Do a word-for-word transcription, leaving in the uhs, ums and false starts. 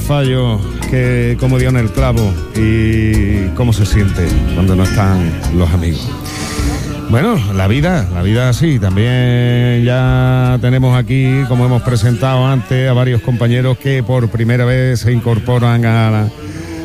fallo que como dio en el clavo y cómo se siente cuando no están los amigos. Bueno, la vida, la vida sí, también ya tenemos aquí, como hemos presentado antes, a varios compañeros que por primera vez se incorporan a la,